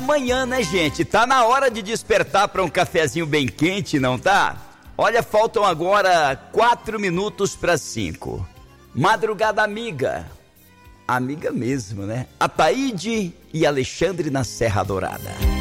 Manhã, né, gente? Tá na hora de despertar para um cafezinho bem quente, não tá? Olha, faltam agora 4 minutos para 5. Madrugada amiga. Amiga mesmo, né? Ataíde e Alexandre na Serra Dourada.